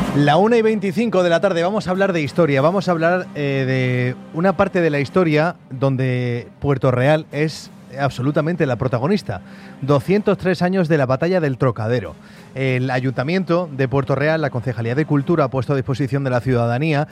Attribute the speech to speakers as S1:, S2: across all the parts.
S1: La 1:25 de la tarde, vamos a hablar de historia, vamos a hablar de una parte de la historia donde Puerto Real es absolutamente la protagonista. 203 años de la batalla del Trocadero. El Ayuntamiento de Puerto Real, la Concejalía de Cultura, ha puesto a disposición de la ciudadanía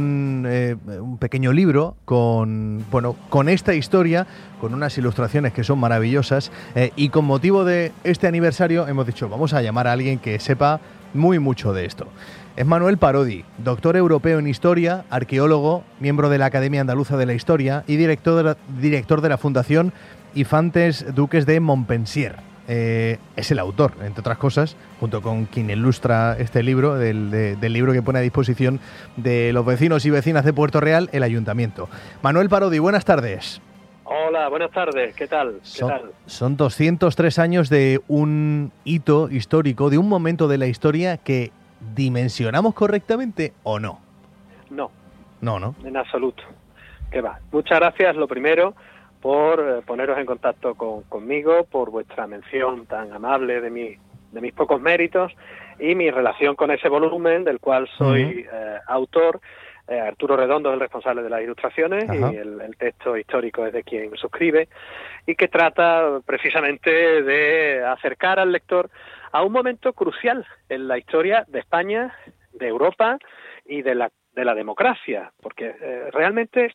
S1: un pequeño libro con esta historia, con unas ilustraciones que son maravillosas, y con motivo de este aniversario hemos dicho, vamos a llamar a alguien que sepa mucho de esto. Es Manuel Parodi, doctor europeo en Historia, arqueólogo, miembro de la Academia Andaluza de la Historia y director de la Fundación Infantes Duques de Montpensier. Es el autor, entre otras cosas, junto con quien ilustra este libro, del libro que pone a disposición de los vecinos y vecinas de Puerto Real, el Ayuntamiento. Manuel Parodi, buenas tardes.
S2: Hola, buenas tardes, ¿qué tal?
S1: Son 203 años de un hito histórico, de un momento de la historia que ¿dimensionamos correctamente o no?
S2: No,
S1: en
S2: absoluto. ¿Qué va? Muchas gracias, lo primero, por poneros en contacto conmigo, por vuestra mención tan amable de mis pocos méritos y mi relación con ese volumen del cual soy autor. Arturo Redondo es el responsable de las ilustraciones. Ajá. Y el texto histórico es de quien suscribe, y que trata precisamente de acercar al lector a un momento crucial en la historia de España, de Europa y de la democracia, porque realmente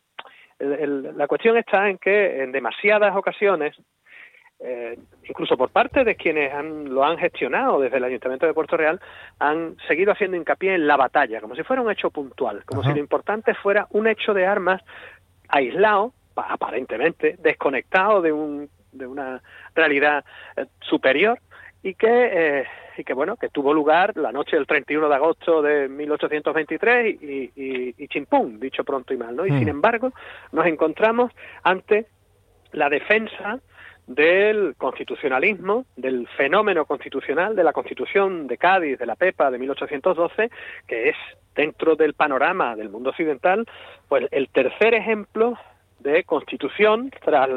S2: la cuestión está en que en demasiadas ocasiones, incluso por parte de quienes lo han gestionado desde el Ayuntamiento de Puerto Real, han seguido haciendo hincapié en la batalla, como si fuera un hecho puntual, como si lo importante fuera un hecho de armas aislado, aparentemente desconectado de una realidad superior, y que tuvo lugar la noche del 31 de agosto de 1823 y chimpún, dicho pronto y mal, ¿no? Y sin embargo nos encontramos ante la defensa del constitucionalismo, del fenómeno constitucional, de la Constitución de Cádiz, de la PEPA de 1812, que es, dentro del panorama del mundo occidental, pues el tercer ejemplo de constitución tras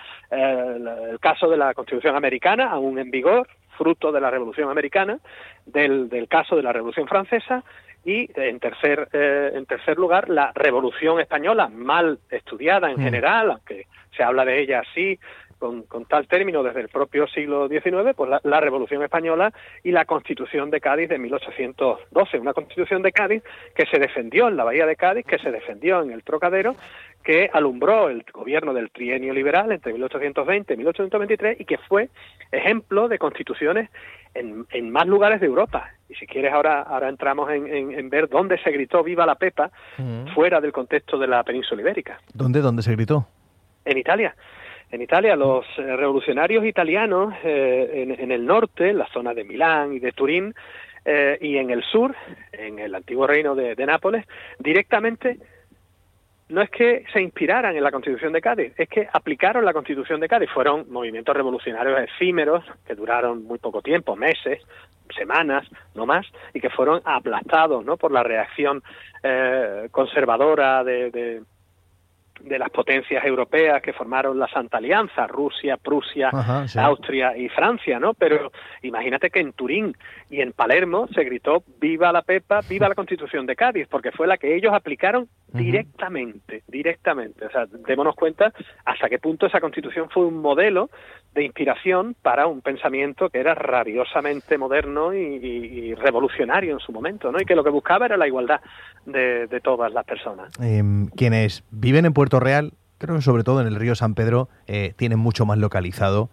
S2: el caso de la Constitución americana, aún en vigor, fruto de la Revolución Americana, del caso de la Revolución Francesa, y en tercer lugar la Revolución Española, mal estudiada en general, aunque se habla de ella así, con tal término desde el propio siglo XIX, pues la Revolución Española y la Constitución de Cádiz de 1812, una Constitución de Cádiz que se defendió en la Bahía de Cádiz, que se defendió en el Trocadero, que alumbró el gobierno del trienio liberal entre 1820 y 1823, y que fue ejemplo de constituciones en más lugares de Europa. Y si quieres ahora entramos en ver dónde se gritó viva la Pepa, fuera del contexto de la península ibérica.
S1: ¿Dónde se gritó?
S2: En Italia. En Italia, los revolucionarios italianos en el norte, en la zona de Milán y de Turín, y en el sur, en el antiguo reino de Nápoles, directamente no es que se inspiraran en la Constitución de Cádiz, es que aplicaron la Constitución de Cádiz. Fueron movimientos revolucionarios efímeros que duraron muy poco tiempo, meses, semanas, no más, y que fueron aplastados, ¿no?, por la reacción conservadora de las potencias europeas que formaron la Santa Alianza, Rusia, Prusia, sí, Austria y Francia, ¿no? Pero imagínate que en Turín y en Palermo se gritó viva la Pepa, viva la Constitución de Cádiz, porque fue la que ellos aplicaron directamente. O sea, démonos cuenta hasta qué punto esa Constitución fue un modelo de inspiración para un pensamiento que era rabiosamente moderno y revolucionario en su momento, ¿no? Y que lo que buscaba era la igualdad de todas las personas.
S1: Quienes viven en Puerto Real, creo que sobre todo en el río San Pedro, tienen mucho más localizado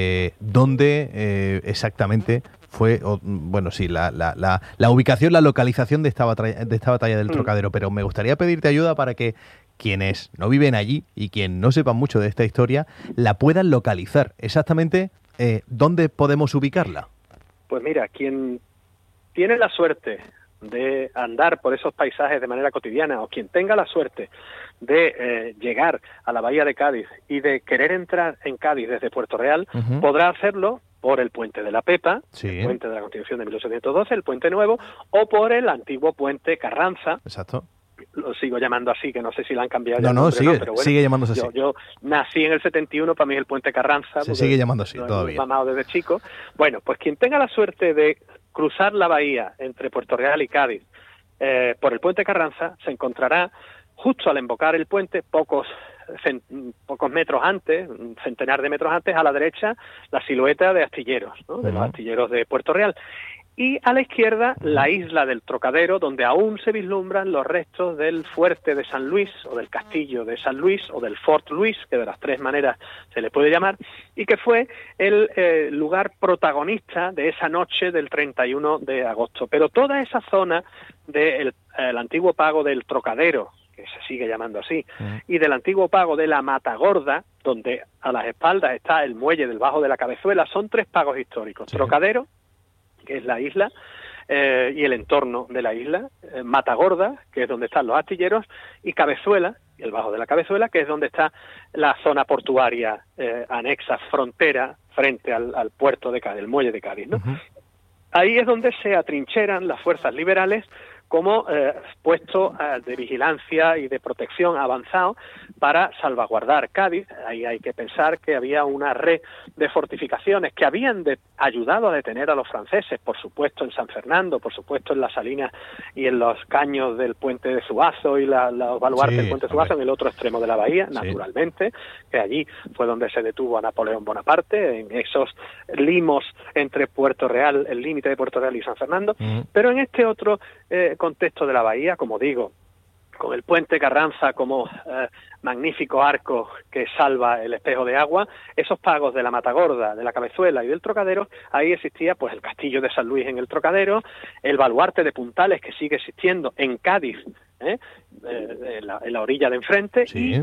S1: dónde exactamente fue, la ubicación, la localización de esta batalla del Trocadero. Pero me gustaría pedirte ayuda para que quienes no viven allí y quien no sepan mucho de esta historia la puedan localizar. Exactamente, ¿dónde podemos ubicarla?
S2: Pues mira, quien tiene la suerte de andar por esos paisajes de manera cotidiana, o quien tenga la suerte de llegar a la Bahía de Cádiz y de querer entrar en Cádiz desde Puerto Real, podrá hacerlo por el Puente de la Pepa, sí, el Puente de la Constitución de 1812, el Puente Nuevo, o por el antiguo Puente Carranza.
S1: Exacto.
S2: Lo sigo llamando así, que no sé si lo han cambiado.
S1: Sigue llamándose así.
S2: Yo nací en el 71, para mí el Puente Carranza.
S1: Se sigue llamando así todavía.
S2: Mamado desde chico. Bueno, pues quien tenga la suerte de cruzar la bahía entre Puerto Real y Cádiz por el puente Carranza, se encontrará justo al embocar el puente, pocos metros antes, un centenar de metros antes, a la derecha, la silueta de astilleros, ¿no? De los astilleros de Puerto Real. Y a la izquierda, la isla del Trocadero, donde aún se vislumbran los restos del fuerte de San Luis, o del castillo de San Luis, o del Fort Luis, que de las tres maneras se le puede llamar, y que fue el lugar protagonista de esa noche del 31 de agosto. Pero toda esa zona del antiguo pago del Trocadero, que se sigue llamando así, y del antiguo pago de la Matagorda, donde a las espaldas está el muelle del Bajo de la Cabezuela, son tres pagos históricos. Sí. Trocadero, que es la isla, y el entorno de la isla, Matagorda, que es donde están los astilleros, y Cabezuela, el Bajo de la Cabezuela, que es donde está la zona portuaria anexa, frontera, frente al puerto de Cádiz, el muelle de Cádiz, ¿no? Ahí es donde se atrincheran las fuerzas liberales como puesto de vigilancia y de protección avanzado para salvaguardar Cádiz. Ahí hay que pensar que había una red de fortificaciones que habían ayudado a detener a los franceses, por supuesto en San Fernando, por supuesto en las salinas y en los caños del puente de Zuazo y los baluartes del puente de Zuazo en el otro extremo de la bahía, naturalmente, que allí fue donde se detuvo a Napoleón Bonaparte, en esos limos entre Puerto Real, el límite de Puerto Real y San Fernando, pero en este otro contexto de la bahía, como digo, con el puente Carranza como magnífico arco que salva el espejo de agua, esos pagos de la Matagorda, de la Cabezuela y del Trocadero, ahí existía pues el castillo de San Luis en el Trocadero, el baluarte de Puntales que sigue existiendo en Cádiz, en la orilla de enfrente, y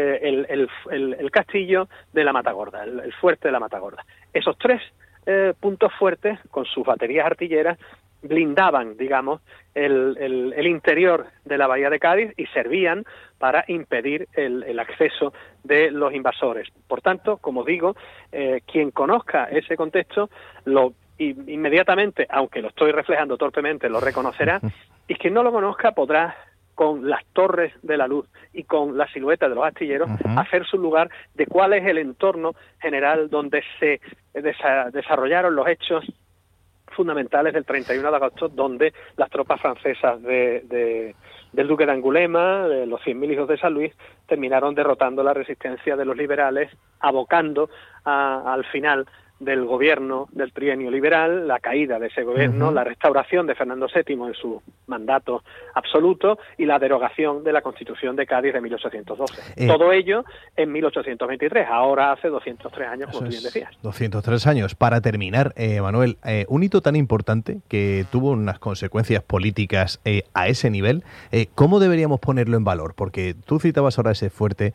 S2: el castillo de la Matagorda, el fuerte de la Matagorda. Esos tres puntos fuertes, con sus baterías artilleras, blindaban, digamos, el interior de la bahía de Cádiz y servían para impedir el acceso de los invasores. Por tanto, como digo, quien conozca ese contexto, inmediatamente, aunque lo estoy reflejando torpemente, lo reconocerá, y quien no lo conozca podrá, con las torres de la luz y con la silueta de los astilleros, hacer su lugar de cuál es el entorno general donde se desarrollaron los hechos fundamentales del 31 de agosto, donde las tropas francesas del duque de Angulema, de los 100.000 hijos de San Luis, terminaron derrotando la resistencia de los liberales, abocando al final del gobierno del trienio liberal, la caída de ese gobierno, la restauración de Fernando VII en su mandato absoluto y la derogación de la Constitución de Cádiz de 1812. Todo ello en 1823, ahora hace 203 años, como tú bien decías.
S1: 203 años. Para terminar, Manuel, un hito tan importante que tuvo unas consecuencias políticas a ese nivel, ¿cómo deberíamos ponerlo en valor? Porque tú citabas ahora ese fuerte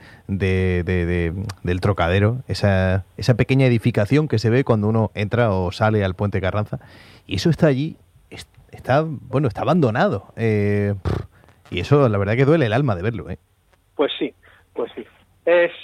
S1: del Trocadero, esa pequeña edificación que se ve cuando uno entra o sale al puente Carranza, y eso está allí, está abandonado, y eso la verdad que duele el alma de verlo.
S2: Pues sí. Es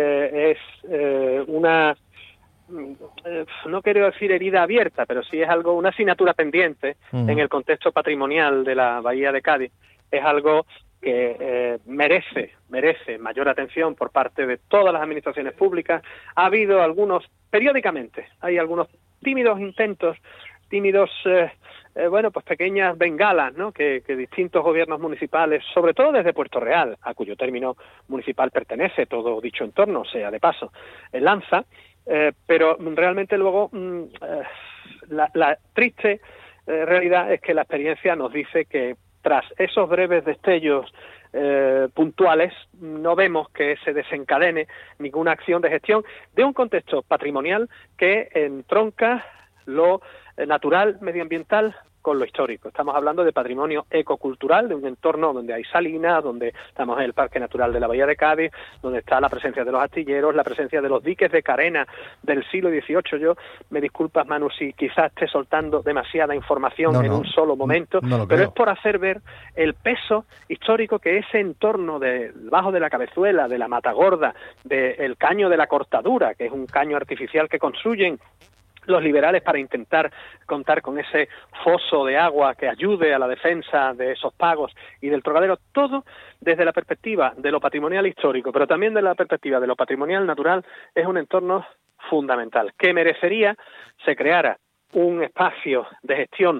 S2: una, no quiero decir herida abierta, pero sí es algo, una asignatura pendiente en el contexto patrimonial de la bahía de Cádiz. Es algo que merece mayor atención por parte de todas las administraciones públicas. Ha habido periódicamente hay algunos tímidos intentos, pequeñas bengalas, ¿no? que distintos gobiernos municipales, sobre todo desde Puerto Real, a cuyo término municipal pertenece todo dicho entorno, sea de paso, lanza, pero realmente luego la triste realidad es que la experiencia nos dice que tras esos breves destellos puntuales, no vemos que se desencadene ninguna acción de gestión de un contexto patrimonial que entronca lo natural, medioambiental, con lo histórico. Estamos hablando de patrimonio ecocultural, de un entorno donde hay salinas, donde estamos en el Parque Natural de la Bahía de Cádiz, donde está la presencia de los astilleros, la presencia de los diques de carena del siglo XVIII. Yo, me disculpas, Manu, si quizás esté soltando demasiada información en un solo momento, pero es por hacer ver el peso histórico que ese entorno del Bajo de la Cabezuela, de la Matagorda, del Caño de la Cortadura, que es un caño artificial que construyen los liberales para intentar contar con ese foso de agua que ayude a la defensa de esos pagos y del Trocadero, todo desde la perspectiva de lo patrimonial histórico, pero también de la perspectiva de lo patrimonial natural, es un entorno fundamental, que merecería se creara un espacio de gestión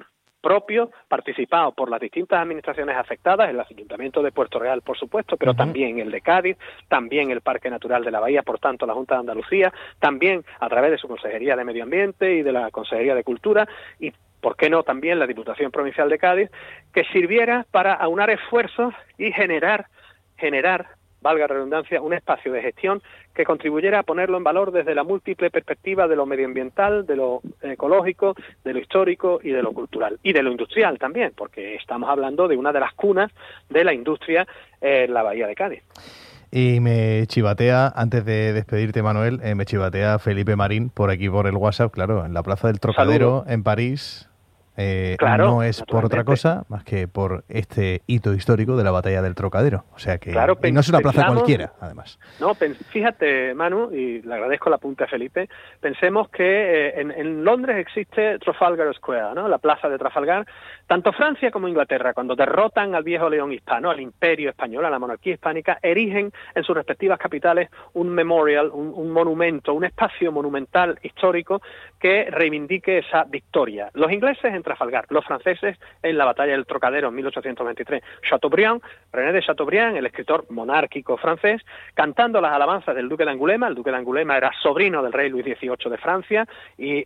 S2: propio, participado por las distintas administraciones afectadas, el Ayuntamiento de Puerto Real, por supuesto, pero también el de Cádiz, también el Parque Natural de la Bahía, por tanto la Junta de Andalucía, también a través de su Consejería de Medio Ambiente y de la Consejería de Cultura, y ¿por qué no también la Diputación Provincial de Cádiz, que sirviera para aunar esfuerzos y generar, valga la redundancia, un espacio de gestión que contribuyera a ponerlo en valor desde la múltiple perspectiva de lo medioambiental, de lo ecológico, de lo histórico y de lo cultural. Y de lo industrial también, porque estamos hablando de una de las cunas de la industria en la Bahía de Cádiz.
S1: Y me chivatea, antes de despedirte, Manuel, me chivatea Felipe Marín por aquí, por el WhatsApp, claro, en la Plaza del Trocadero, en París.
S2: Claro,
S1: no es por otra cosa más que por este hito histórico de la batalla del Trocadero. O sea que
S2: claro,
S1: y no es una plaza cualquiera, además.
S2: No, fíjate, Manu, y le agradezco el apunte a Felipe, pensemos que en Londres existe Trafalgar Square, ¿no? La plaza de Trafalgar. Tanto Francia como Inglaterra, cuando derrotan al viejo león hispano, al imperio español, a la monarquía hispánica, erigen en sus respectivas capitales un memorial, un monumento, un espacio monumental histórico que reivindique esa victoria. Los ingleses en Trafalgar, los franceses en la batalla del Trocadero en 1823. Chateaubriand, René de Chateaubriand, el escritor monárquico francés, cantando las alabanzas del duque de Angulema. El duque de Angulema era sobrino del rey Luis XVIII de Francia y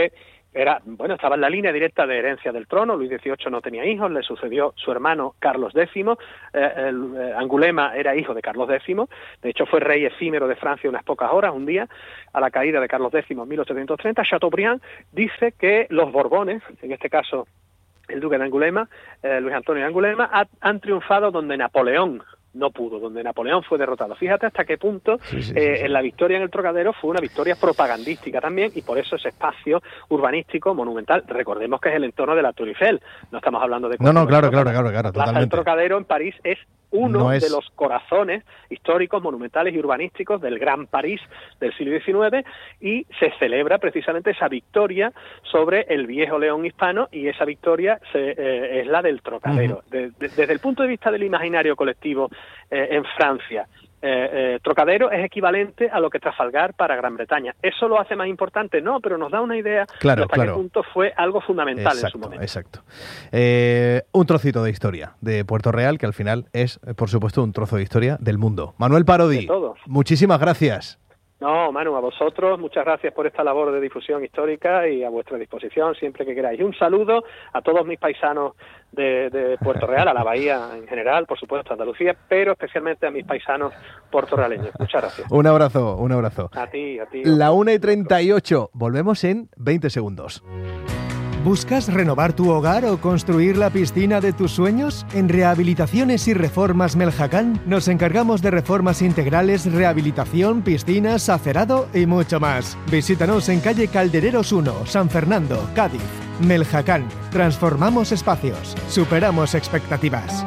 S2: estaba en la línea directa de herencia del trono. Luis XVIII no tenía hijos, le sucedió su hermano Carlos X. Angulema era hijo de Carlos X, de hecho fue rey efímero de Francia unas pocas horas, un día, a la caída de Carlos X en 1830. Chateaubriand dice que los Borbones, en este caso el duque de Angulema, Luis Antonio de Angulema, han triunfado donde Napoleón no pudo, donde Napoleón fue derrotado. Fíjate hasta qué punto en la victoria en el Trocadero fue una victoria propagandística también, y por eso ese espacio urbanístico monumental, recordemos que es el entorno de la Tour Eiffel, no estamos hablando de...
S1: claro,
S2: la Plaza del Trocadero en París es uno de los corazones históricos, monumentales y urbanísticos del Gran París del siglo XIX, y se celebra precisamente esa victoria sobre el viejo león hispano, y esa victoria es la del Trocadero. Desde el punto de vista del imaginario colectivo en Francia, Trocadero es equivalente a lo que Trafalgar para Gran Bretaña. ¿Eso lo hace más importante? No, pero nos da una idea de hasta qué punto fue algo fundamental en su momento.
S1: Exacto. Un trocito de historia de Puerto Real, que al final es, por supuesto, un trozo de historia del mundo. Manuel Parodi, muchísimas gracias.
S2: No, Manu, a vosotros, muchas gracias por esta labor de difusión histórica, y a vuestra disposición siempre que queráis. Un saludo a todos mis paisanos de Puerto Real, a la Bahía en general, por supuesto, a Andalucía, pero especialmente a mis paisanos puertorrealeños. Muchas gracias.
S1: Un abrazo, un abrazo.
S2: A ti.
S1: La 1:38, volvemos en 20 segundos.
S3: ¿Buscas renovar tu hogar o construir la piscina de tus sueños? En Rehabilitaciones y Reformas Meljacán nos encargamos de reformas integrales, rehabilitación, piscinas, acerado y mucho más. Visítanos en calle Caldereros 1, San Fernando, Cádiz. Meljacán. Transformamos espacios. Superamos expectativas.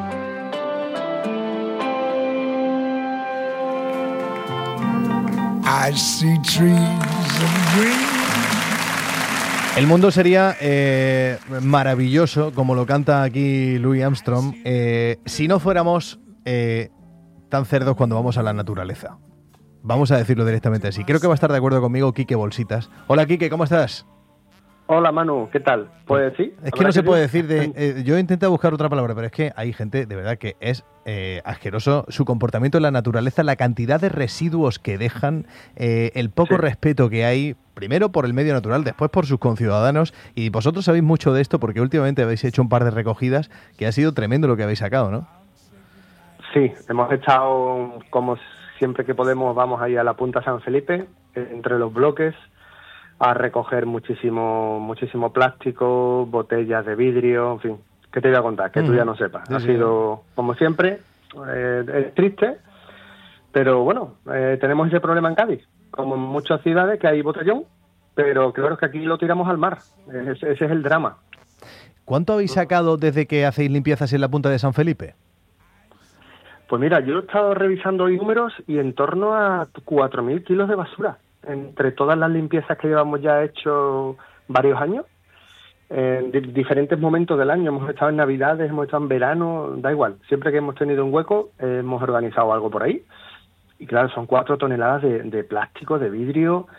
S1: I see trees of green. El mundo sería maravilloso, como lo canta aquí Louis Armstrong, si no fuéramos tan cerdos cuando vamos a la naturaleza. Vamos a decirlo directamente así. Creo que va a estar de acuerdo conmigo Quique Bolsitas. Hola, Quique, ¿cómo estás?
S4: Hola, Manu, ¿qué tal? ¿Puedes decir?
S1: Es que no se puede decir yo intenté buscar otra palabra, pero es que hay gente, de verdad, que es asqueroso su comportamiento en la naturaleza, la cantidad de residuos que dejan, el poco respeto que hay, primero por el medio natural, después por sus conciudadanos, y vosotros sabéis mucho de esto porque últimamente habéis hecho un par de recogidas que ha sido tremendo lo que habéis sacado, ¿no?
S4: Sí, hemos estado, como siempre que podemos, vamos ahí a la Punta San Felipe, entre los bloques, a recoger muchísimo plástico, botellas de vidrio, en fin. ¿Qué te voy a contar? Que tú ya no sepas. Ha sido, como siempre, es triste, pero bueno, tenemos ese problema en Cádiz, como en muchas ciudades, que hay botellón, pero creo que aquí lo tiramos al mar. Ese es el drama.
S1: ¿Cuánto habéis sacado desde que hacéis limpiezas en la Punta de San Felipe?
S4: Pues mira, yo he estado revisando hoy números y en torno a 4.000 kilos de basura. Entre todas las limpiezas que llevamos ya hecho varios años, en diferentes momentos del año, hemos estado en Navidades, hemos estado en verano, da igual, siempre que hemos tenido un hueco hemos organizado algo por ahí, y claro, son 4 toneladas de plástico, de vidrio,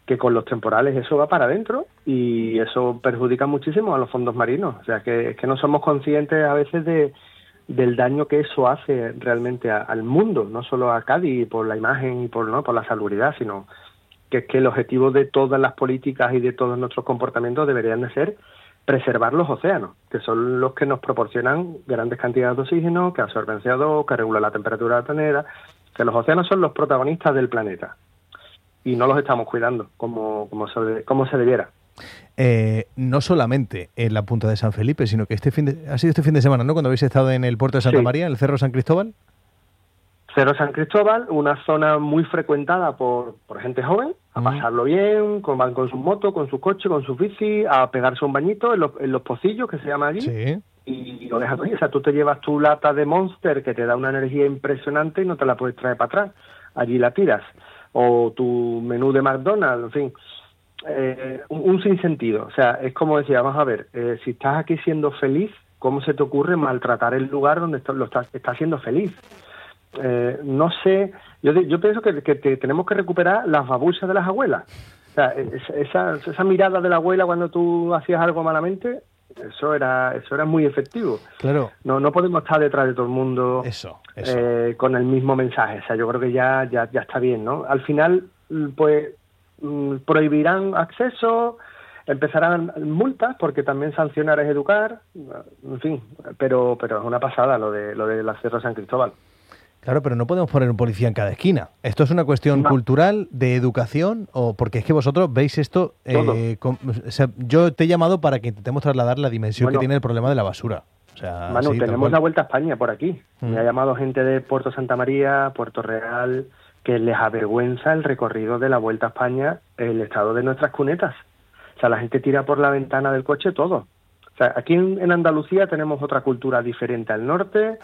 S4: que con los temporales eso va para adentro y eso perjudica muchísimo a los fondos marinos. O sea, que es que no somos conscientes a veces del daño que eso hace realmente al mundo, no solo a Cádiz por la imagen y por la salubridad, sino que es que el objetivo de todas las políticas y de todos nuestros comportamientos deberían de ser preservar los océanos, que son los que nos proporcionan grandes cantidades de oxígeno, que absorben CO2, que regulan la temperatura del planeta, que los océanos son los protagonistas del planeta y no los estamos cuidando como se debiera.
S1: No solamente en la punta de San Felipe, sino que ha sido este fin de semana, ¿no?, cuando habéis estado en el puerto de Santa María, en el Cerro San Cristóbal.
S4: Cerro San Cristóbal, una zona muy frecuentada por gente joven, a pasarlo bien, van con sus motos, con su coche, con sus bici, a pegarse un bañito en los pocillos, que se llama allí,
S1: sí.
S4: Y lo dejas ahí. O sea, tú te llevas tu lata de Monster, que te da una energía impresionante, y no te la puedes traer para atrás. Allí la tiras. O tu menú de McDonald's, en fin. Un sinsentido. O sea, es como decía, vamos a ver, si estás aquí siendo feliz, ¿cómo se te ocurre maltratar el lugar donde estás siendo feliz? No sé, yo pienso que tenemos que recuperar las babulsas de las abuelas. O sea, esa mirada de la abuela cuando tú hacías algo malamente, eso era muy efectivo.
S1: Claro.
S4: No podemos estar detrás de todo el mundo
S1: eso.
S4: Con el mismo mensaje. O sea, yo creo que ya está bien, ¿no? Al final, pues, prohibirán acceso, empezarán multas, porque también sancionar es educar, en fin, pero es una pasada lo de la Cerro San Cristóbal.
S1: Claro, pero no podemos poner un policía en cada esquina. ¿Esto es una cuestión cultural, de educación, o porque es que vosotros veis esto? O sea, yo te he llamado para que intentemos trasladar la dimensión que tiene el problema de la basura. O sea,
S4: Manu,
S1: sí,
S4: tenemos la Vuelta a España por aquí. Me ha llamado gente de Puerto Santa María, Puerto Real, que les avergüenza el recorrido de la Vuelta a España, el estado de nuestras cunetas. O sea, la gente tira por la ventana del coche todo. O sea, aquí en Andalucía tenemos otra cultura diferente al norte.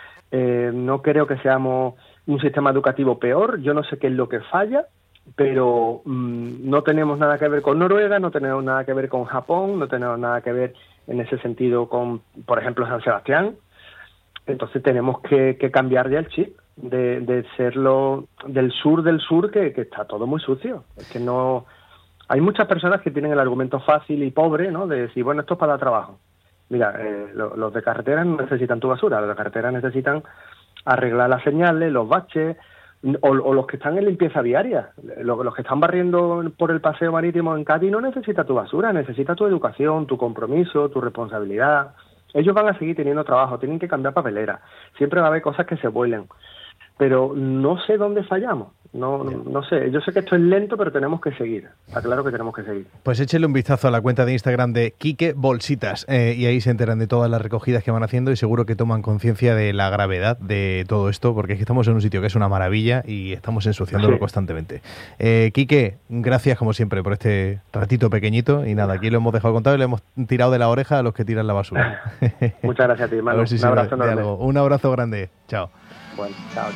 S4: No creo que seamos un sistema educativo peor. Yo no sé qué es lo que falla, pero no tenemos nada que ver con Noruega, no tenemos nada que ver con Japón, no tenemos nada que ver en ese sentido con, por ejemplo, San Sebastián. Entonces tenemos que cambiar ya el chip de serlo del sur, que está todo muy sucio. Es que no... Hay muchas personas que tienen el argumento fácil y pobre, ¿no?, de decir, bueno, esto es para dar trabajo. Mira, los de carretera no necesitan tu basura, los de carretera necesitan arreglar las señales, los baches, o los que están en limpieza viaria. Los que están barriendo por el paseo marítimo en Cádiz no necesita tu basura, necesita tu educación, tu compromiso, tu responsabilidad. Ellos van a seguir teniendo trabajo, tienen que cambiar papelera, siempre va a haber cosas que se vuelen. Pero no sé dónde fallamos, no sé. Yo sé que esto es lento, pero tenemos que seguir. Está claro que tenemos que seguir.
S1: Pues échele un vistazo a la cuenta de Instagram de Quique Bolsitas y ahí se enteran de todas las recogidas que van haciendo y seguro que toman conciencia de la gravedad de todo esto, porque es que estamos en un sitio que es una maravilla y estamos ensuciándolo constantemente. Quique, gracias como siempre por este ratito pequeñito y nada, aquí lo hemos dejado contado y le hemos tirado de la oreja a los que tiran la basura.
S4: Muchas gracias a ti, Manu.
S1: Un abrazo enorme. Un abrazo grande. Chao.
S4: Bueno, chao.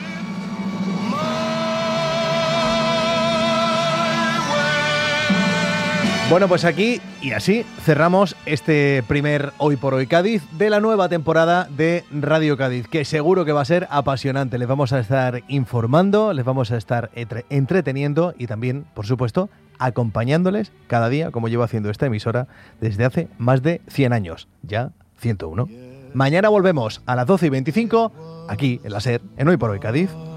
S1: Bueno, pues aquí y así cerramos este primer Hoy por Hoy Cádiz de la nueva temporada de Radio Cádiz, que seguro que va a ser apasionante. Les vamos a estar informando, les vamos a estar entreteniendo y también, por supuesto, acompañándoles cada día, como llevo haciendo esta emisora desde hace más de 100 años, ya 101. Mañana volvemos a las 12:25, aquí en la SER, en Hoy por Hoy Cádiz.